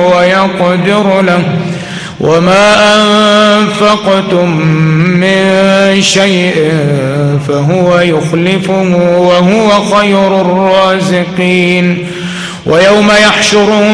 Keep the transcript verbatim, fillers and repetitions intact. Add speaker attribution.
Speaker 1: ويقدر له وما أنفقتم من شيء فهو يخلفه وهو خير الرازقين ويوم يحشرهم